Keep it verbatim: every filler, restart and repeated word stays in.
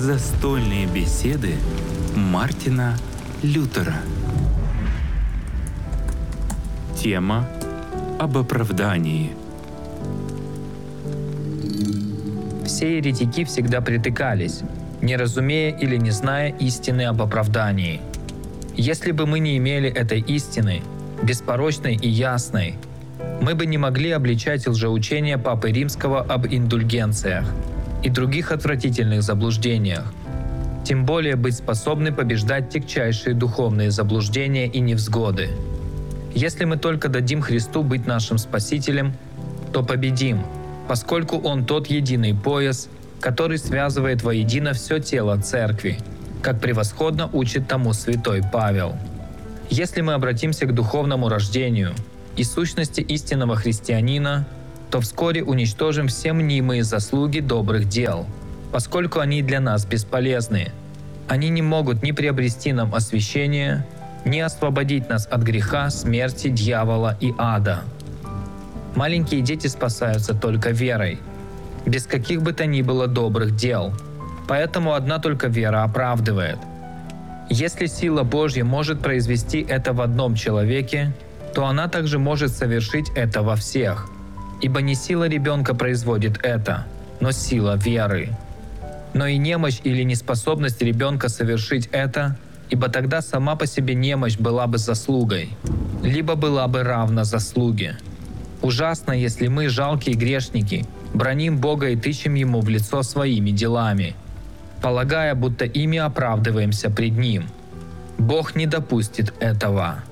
Застольные беседы Мартина Лютера. Тема об оправдании. Все еретики всегда притыкались, не разумея или не зная истины об оправдании. Если бы мы не имели этой истины, беспорочной и ясной, мы бы не могли обличать лжеучения Папы Римского об индульгенциях и других отвратительных заблуждениях, тем более быть способны побеждать тягчайшие духовные заблуждения и невзгоды. Если мы только дадим Христу быть нашим Спасителем, то победим, поскольку Он тот единый пояс, который связывает воедино все тело Церкви, как превосходно учит тому святой Павел. Если мы обратимся к духовному рождению и сущности истинного христианина, то вскоре уничтожим все мнимые заслуги добрых дел, поскольку они для нас бесполезны. Они не могут ни приобрести нам освящение, ни освободить нас от греха, смерти, дьявола и ада. Маленькие дети спасаются только верой, без каких бы то ни было добрых дел. Поэтому одна только вера оправдывает. Если сила Божья может произвести это в одном человеке, то она также может совершить это во всех. Ибо не сила ребенка производит это, но сила веры. Но и немощь или неспособность ребенка совершить это, ибо тогда сама по себе немощь была бы заслугой, либо была бы равна заслуге. Ужасно, если мы, жалкие грешники, браним Бога и тычем Ему в лицо своими делами, полагая, будто ими оправдываемся пред Ним. Бог не допустит этого.